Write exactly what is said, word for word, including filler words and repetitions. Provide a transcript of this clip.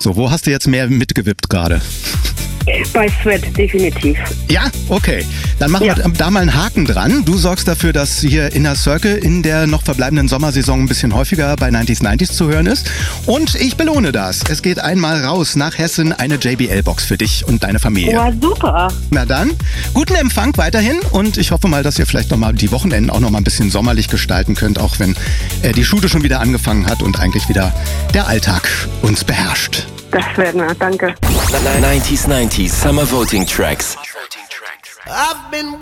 So, wo hast du jetzt mehr mitgewippt gerade? Bei Sweat, definitiv. Ja, okay. Dann machen ja. wir da mal einen Haken dran. Du sorgst dafür, dass hier Inner Circle in der noch verbleibenden Sommersaison ein bisschen häufiger bei neunzig neunzig zu hören ist. Und ich belohne das. Es geht einmal raus nach Hessen, eine J B L-Box für dich und deine Familie. Oh, super. Na dann, guten Empfang weiterhin und ich hoffe mal, dass ihr vielleicht nochmal die Wochenenden auch nochmal ein bisschen sommerlich gestalten könnt, auch wenn äh, die Schule schon wieder angefangen hat und eigentlich wieder der Alltag uns beherrscht. Das werden wir, danke. neunzig neunzig Summer Voting Tracks. I've been